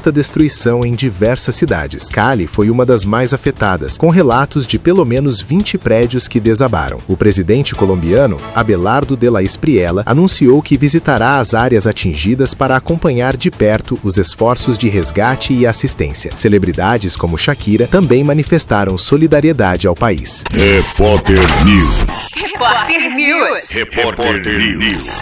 vasta destruição em diversas cidades. Cali foi uma das mais afetadas, com relatos de pelo menos 20 prédios que desabaram. O presidente colombiano, Abelardo de la Espriella, anunciou que visitará as áreas atingidas para acompanhar de perto os esforços de resgate e assistência. Celebridades como Shakira também manifestaram solidariedade ao país. Repórter News. Repórter News. Repórter News.